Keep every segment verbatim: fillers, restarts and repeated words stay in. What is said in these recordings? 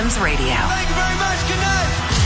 Adams Radio. Thank you very much. Good night.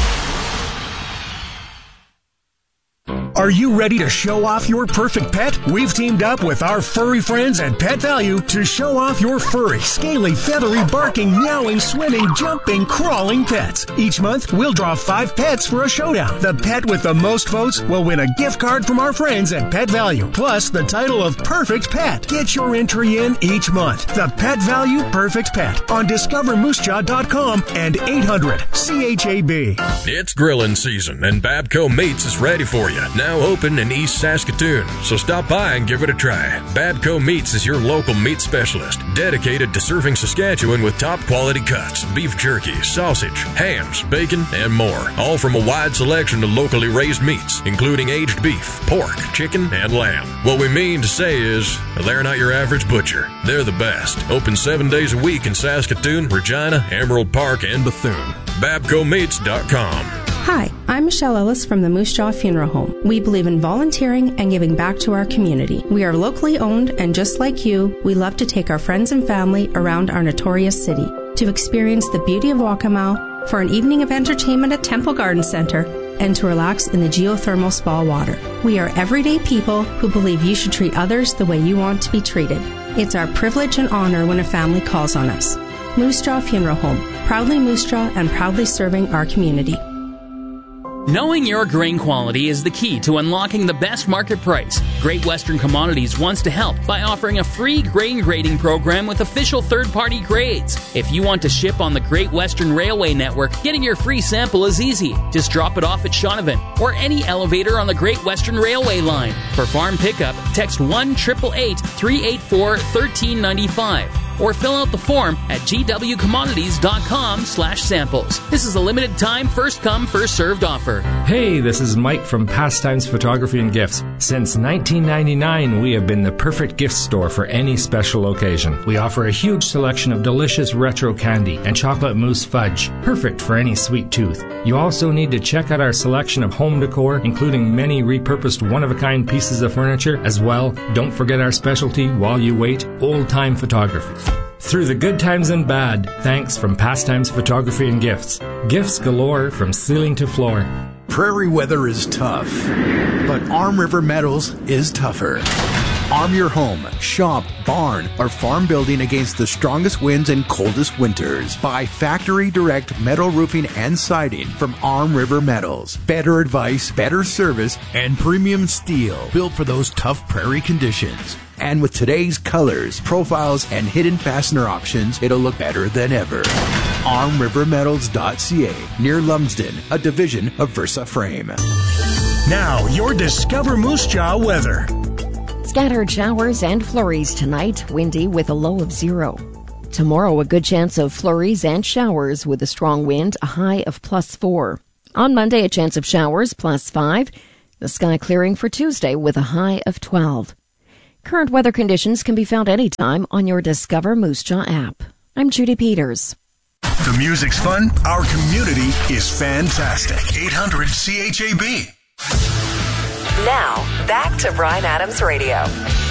Are you ready to show off your perfect pet? We've teamed up with our furry friends at Pet Value to show off your furry, scaly, feathery, barking, meowing, swimming, jumping, crawling pets. Each month, we'll draw five pets for a showdown. The pet with the most votes will win a gift card from our friends at Pet Value, plus the title of Perfect Pet. Get your entry in each month. The Pet Value Perfect Pet on discover moose jaw dot com and eight hundred C H A B. It's grilling season, and Babco Meats is ready for you. Now open in East Saskatoon, so stop by and give it a try. Babco Meats is your local meat specialist, dedicated to serving Saskatchewan with top quality cuts, beef jerky, sausage, hams, bacon, and more. All from a wide selection of locally raised meats, including aged beef, pork, chicken, and lamb. What we mean to say is, they're not your average butcher. They're the best. Open seven days a week in Saskatoon, Regina, Emerald Park, and Bethune. Babco Meats dot com. Hi, I'm Michelle Ellis from the Moose Jaw Funeral Home. We believe in volunteering and giving back to our community. We are locally owned, and just like you, we love to take our friends and family around our notorious city to experience the beauty of Waccamaw, for an evening of entertainment at Temple Garden Center, and to relax in the geothermal spa water. We are everyday people who believe you should treat others the way you want to be treated. It's our privilege and honor when a family calls on us. Moose Jaw Funeral Home, proudly Moose Jaw and proudly serving our community. Knowing your grain quality is the key to unlocking the best market price. Great Western Commodities wants to help by offering a free grain grading program with official third-party grades. If you want to ship on the Great Western Railway Network, getting your free sample is easy. Just drop it off at Shaunavon or any elevator on the Great Western Railway line. For farm pickup, text one eight eight eight, three eight four, one three nine five. Or fill out the form at g w commodities dot com slash samples. This is a limited time, first come, first served offer. Hey, this is Mike from Pastimes Photography and Gifts. Since nineteen ninety-nine, we have been the perfect gift store for any special occasion. We offer a huge selection of delicious retro candy and chocolate mousse fudge, perfect for any sweet tooth. You also need to check out our selection of home decor, including many repurposed one-of-a-kind pieces of furniture. As well, don't forget our specialty while you wait, old-time photography. Through the good times and bad, thanks from Pastimes Photography and Gifts. Gifts galore from ceiling to floor. Prairie weather is tough, but Arm River Metals is tougher. Arm your home, shop, barn, or farm building against the strongest winds and coldest winters. Buy factory direct metal roofing and siding from Arm River Metals. Better advice, better service, and premium steel built for those tough prairie conditions. And with today's colors, profiles, and hidden fastener options, it'll look better than ever. arm river metals dot c a, near Lumsden, a division of Versa Frame. Now, your Discover Moose Jaw weather. Scattered showers and flurries tonight, windy with a low of zero. Tomorrow, a good chance of flurries and showers with a strong wind, a high of plus four. On Monday, a chance of showers, plus five. The sky clearing for Tuesday with a high of twelve. Current weather conditions can be found anytime on your Discover Moose Jaw app. I'm Judy Peters. The music's fun. Our community is fantastic. eight hundred C H A B. Now, back to Bryan Adams Radio.